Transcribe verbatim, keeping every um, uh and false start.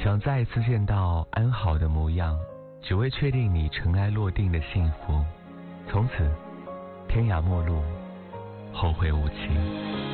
想再一次见到安好的模样，只为确定你尘埃落定的幸福。从此天涯陌路，后会无期。